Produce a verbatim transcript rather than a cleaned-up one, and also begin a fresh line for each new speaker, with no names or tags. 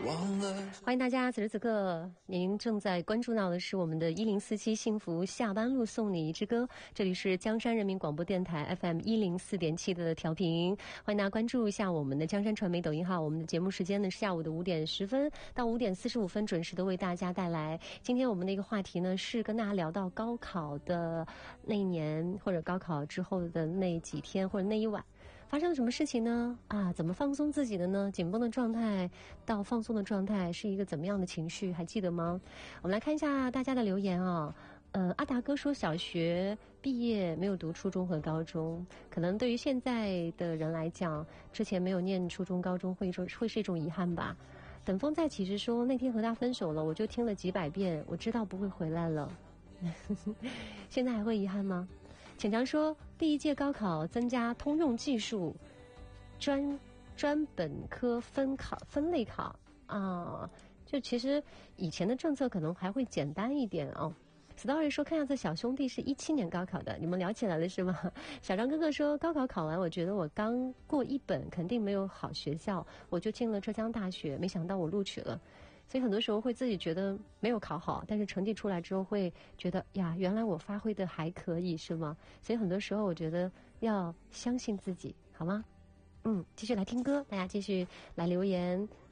欢迎大家，此时此刻您正在关注到的是我们的一零四七幸福下班路送你一支歌，这里是江山人民广播电台 F M 一零四点七的调频，欢迎大家关注一下我们的江山传媒抖音号。我们的节目时间呢是下午的五点十分到五点四十五分，准时的为大家带来。今天我们的一个话题呢是跟大家聊到高考的那一年，或者高考之后的那几天，或者那一晚发生了什么事情呢？啊，怎么放松自己的呢？紧绷的状态到放松的状态是一个怎么样的情绪？还记得吗？我们来看一下大家的留言啊。呃，阿达哥说小学毕业没有读初中和高中，可能对于现在的人来讲，之前没有念初中、高中会说会是一种遗憾吧。等风再起时说那天和他分手了，我就听了几百遍，我知道不会回来了。现在还会遗憾吗？浅强说第一届高考增加通用技术专专本科分考分类考啊，就其实以前的政策可能还会简单一点哦。Story 说看样子小兄弟是一七年高考的，你们聊起来了是吗？小张哥哥说高考考完，我觉得我刚过一本肯定没有好学校，我就进了浙江大学，没想到我录取了。所以很多时候会自己觉得没有考好，但是成绩出来之后会觉得呀，原来我发挥的还可以，是吗？所以很多时候我觉得要相信自己，好吗？嗯，继续来听歌，大家继续来留言。